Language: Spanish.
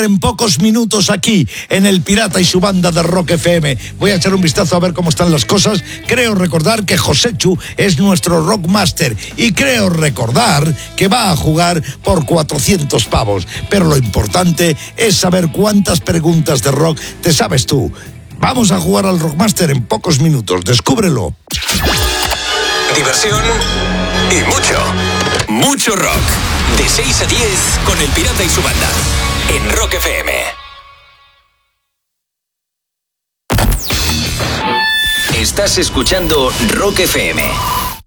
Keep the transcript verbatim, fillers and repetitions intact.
En pocos minutos aquí, en El Pirata y su banda de Rock F M. Voy a echar un vistazo a ver cómo están las cosas. Creo recordar que Josechu es nuestro Rockmaster y creo recordar que va a jugar por cuatrocientos pavos. Pero lo importante es saber cuántas preguntas de rock te sabes tú. Vamos a jugar al Rockmaster en pocos minutos. Descúbrelo. Diversión y mucho, mucho rock. De seis a diez con El Pirata y su banda. En Rock F M. Estás escuchando Rock F M.